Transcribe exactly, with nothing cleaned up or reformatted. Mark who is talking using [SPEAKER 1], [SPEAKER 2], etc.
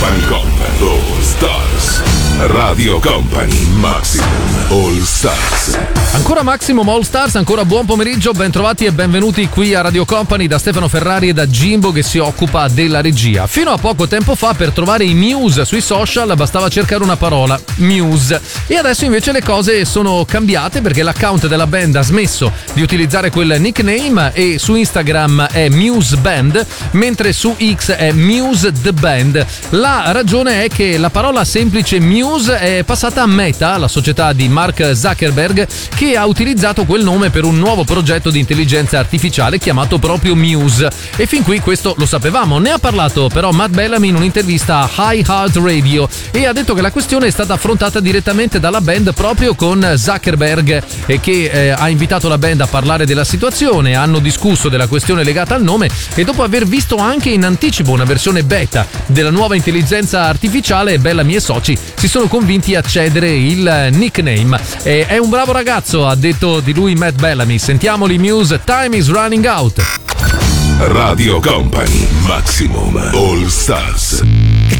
[SPEAKER 1] and Company All Stars. Radio Company Maximum All Stars.
[SPEAKER 2] Ancora Maximum All Stars, ancora buon pomeriggio, ben trovati e benvenuti qui a Radio Company da Stefano Ferrari e da Jimbo che si occupa della regia. Fino a poco tempo fa per trovare i Muse sui social bastava cercare una parola, Muse, e adesso invece le cose sono cambiate perché l'account della band ha smesso di utilizzare quel nickname e su Instagram è Muse Band, mentre su X è Muse The Band. La ragione è che la parola semplice Muse è passata a Meta, la società di Mark Zuckerberg, che ha utilizzato quel nome per un nuovo progetto di intelligenza artificiale chiamato proprio Muse. E fin qui questo lo sapevamo. Ne ha parlato però Matt Bellamy in un'intervista a iHeartRadio e ha detto che la questione è stata affrontata direttamente dalla band proprio con Zuckerberg, e che eh, ha invitato la band a parlare della situazione. Hanno discusso della questione legata al nome e dopo aver visto anche in anticipo una versione beta della nuova intelligenza artificiale, Bellamy e soci si sono convinti a cedere il nickname. E è un bravo ragazzo, ha detto di lui Matt Bellamy. Sentiamoli Muse, Time is Running Out.
[SPEAKER 1] Radio Company Maximum All Stars.